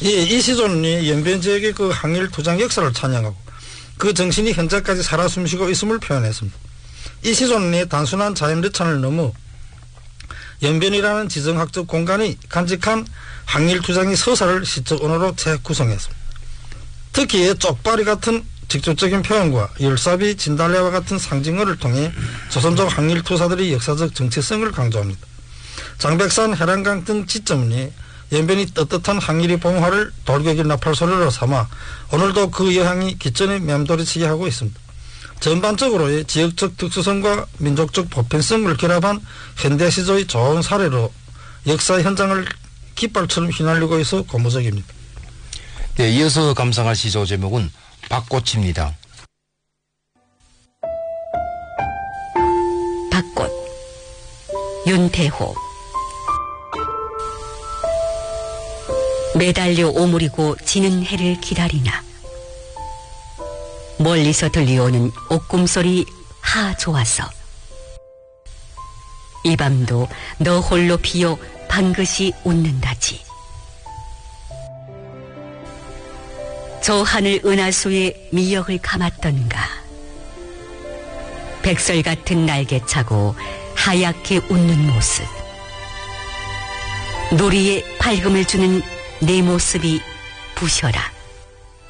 이 시조는 연변 지역의 그 항일 투쟁 역사를 찬양하고 그 정신이 현재까지 살아 숨쉬고 있음을 표현했습니다. 이 시조는 단순한 자연르찬을 넘어 연변이라는 지정학적 공간이 간직한 항일 투쟁의 서사를 시적 언어로 재구성했습니다. 특히 쪽발이 같은 직접적인 표현과 열사비, 진달래와 같은 상징어를 통해 조선족 항일 투사들의 역사적 정체성을 강조합니다. 장백산, 해란강 등 지점은 연변이 떳떳한 항일의 봉화를 돌격의 나팔소리로 삼아 오늘도 그 여향이 기전에 맴돌이치게 하고 있습니다. 전반적으로 지역적 특수성과 민족적 보편성을 결합한 현대시조의 좋은 사례로 역사 현장을 깃발처럼 휘날리고 있어 고무적입니다. 네, 이어서 감상할 시조 제목은 밭꽃입니다. 밭꽃, 윤태호. 매달려 오므리고 지는 해를 기다리나 멀리서 들려오는 옥금소리 하 좋아서 이 밤도 너 홀로 피어 방긋이 웃는다지. 저 하늘 은하수에 미역을 감았던가 백설 같은 날개 차고 하얗게 웃는 모습, 놀이에 밝음을 주는 내 모습이 부셔라.